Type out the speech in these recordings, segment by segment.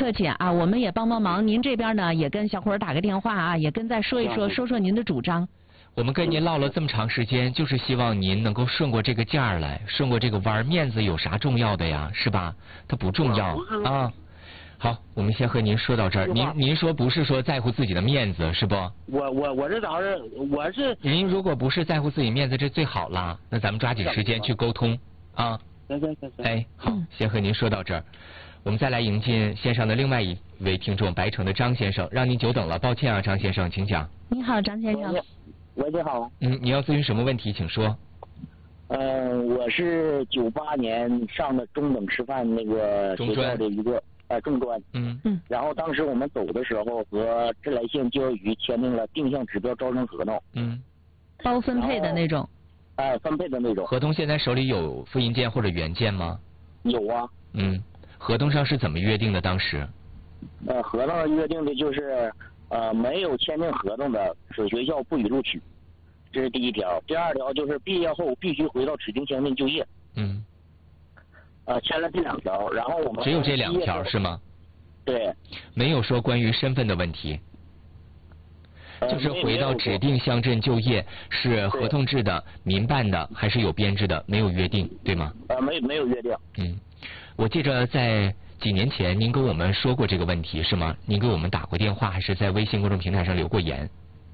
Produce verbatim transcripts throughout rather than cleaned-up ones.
客气啊，我们也帮帮忙。您这边呢，也跟小伙儿打个电话啊，也跟再说一说，说说您的主张。 我们跟您唠了这么长时间，就是希望您能够顺过这个劲儿来，顺过这个弯儿。面子有啥重要的呀？是吧？它不重要啊。好，我们先和您说到这儿。您您说不是说在乎自己的面子是不？ 我我我这倒是我是。 您如果不是在乎自己面子，这最好了。那咱们抓紧时间去沟通啊。 行行行行。 哎，好，先和您说到这儿。我们再来迎进线上的另外一位听众，白城的张先生，让您久等了，抱歉啊，张先生，请讲。 你好，张先生。 喂，你好。 嗯，你要咨询什么问题，请说。 呃，我是九八年上的中等师范那个学校的一个呃中专。 嗯嗯。 然后当时我们走的时候和镇来县教育局签订了定向指标招生合同。 嗯。 包分配的那种。 哎、呃，分配的那种。 合同现在手里有复印件或者原件吗？ 有啊。 嗯。合同上是怎么约定的？当时？ 呃，合同上约定的就是。呃，没有签订合同的，此学校不予录取，这是第一条。第二条就是毕业后必须回到指定乡镇就业。 嗯。 呃，签了这两条，然后我们只有这两条是吗？ 对。 没有说关于身份的问题。 呃、 就是回到指定乡镇就业是合同制的、民办的还是有编制的？没有约定，对吗？ 呃，没没有约定。 嗯，我记着在。几年前您跟我们说过这个问题是吗？您给我们打过电话，还是在微信公众平台上留过言？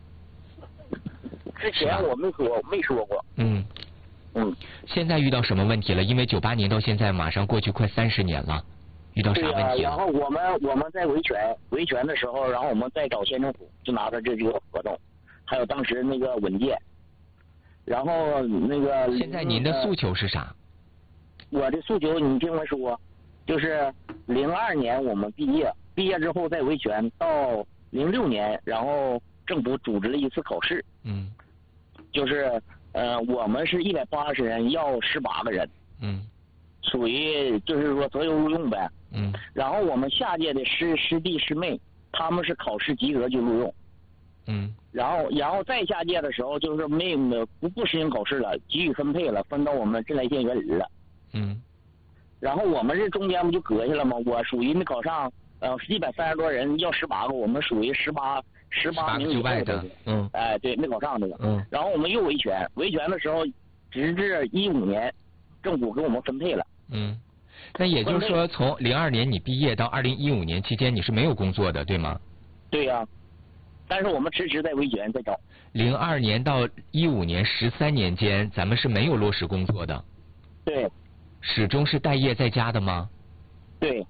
之前我没说，没说过。 嗯嗯。 现在遇到什么问题了？因为九八年到现在马上过去快三十年了，遇到啥问题了？ 对啊，然后我们我们在维权维权的时候，然后我们再找县政府，就拿着这几个合同，还有当时那个文件，然后那个。 现在您的诉求是啥？ 我的诉求你听我说。就是零二年我们毕业，毕业之后再维权，到零六年，然后政府组织了一次考试。 嗯。 就是呃，我们是一百八十人，要十八个人。 嗯。 属于就是说择优录用呗。 嗯。 然后我们下届的师师弟师妹，他们是考试及格就录用。 嗯。 然后然后再下届的时候，就是没没不不实行考试了，给予分配了，分到我们镇来县园林了。 嗯。 然后我们这中间不就隔下了吗？我属于没考上，呃，一百三十多人要十八个，我们属于十八十八名以外的。嗯。 哎，对，没考上那个。 嗯。 然后我们又维权，维权的时候，直至一五年，政府给我们分配了。 嗯。那也就是说，从零二年你毕业到二零一五年期间，你是没有工作的，对吗？ 对呀、啊。但是我们迟迟在维权，在找。 零二年到一五年十三年间，咱们是没有落实工作的。 对。 始终是待业在家的吗？ 对。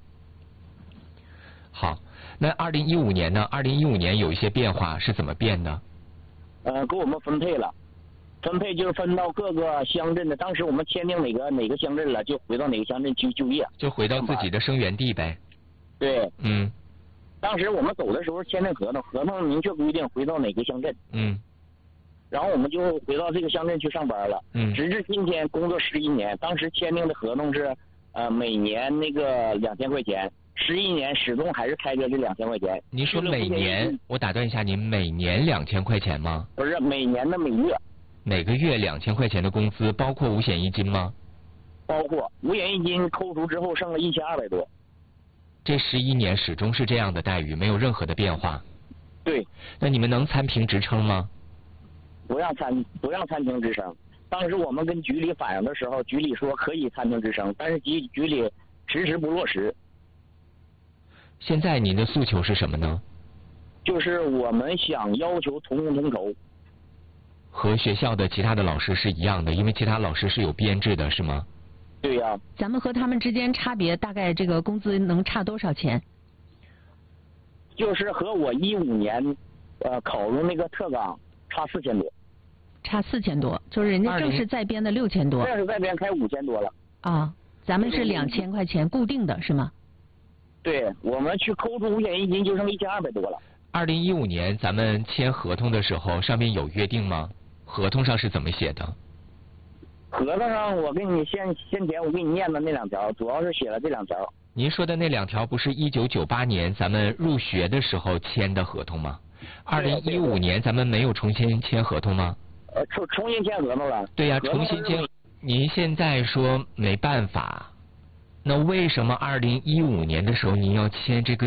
好，那二零一五年呢？二零一五年有一些变化，是怎么变的？ 呃，给我们分配了，分配就是分到各个乡镇的。当时我们签订哪个哪个乡镇了，就回到哪个乡镇去就业。 就回到自己的生源地呗。 对。 嗯。 当时我们走的时候签订合同，合同明确规定回到哪个乡镇。 嗯。 然后我们就回到这个乡镇去上班了。 嗯。 直至今天工作十一年，当时签订的合同是，呃，每年那个两千块钱，十一年始终还是开着这两千块钱。 您说每年？我打断一下，您每年两千块钱吗？ 不是，每年的每月。 每个月两千块钱的工资，包括五险一金吗？ 包括五险一金扣除之后剩了一千二百多。 这十一年始终是这样的待遇，没有任何的变化。 对。 那你们能参评职称吗？ 不让参不让参评职称，当时我们跟局里反映的时候，局里说可以参评职称，但是局局里迟迟不落实。 现在您的诉求是什么呢？ 就是我们想要求同工同酬。 和学校的其他的老师是一样的，因为其他老师是有编制的，是吗？ 对呀、啊。 咱们和他们之间差别大概这个工资能差多少钱？ 就是和我一五年，呃，考入那个特岗差四千多。 差四千多，就是人家正式在编的六千多。 正式在编开五千多了。 啊，咱们是两千块钱固定的是吗？ 对，我们去扣除五险一金就剩一千二百多了。 二零一五年咱们签合同的时候，上面有约定吗？合同上是怎么写的？ 合同上我给你先先前我给你念的那两条，主要是写了这两条。 您说的那两条不是一九九八年咱们入学的时候签的合同吗？二零一五年咱们没有重新签合同吗？ 呃，重重新签合同了。 对呀、啊，重新签。您现在说没办法，那为什么二零一五年的时候您要签这个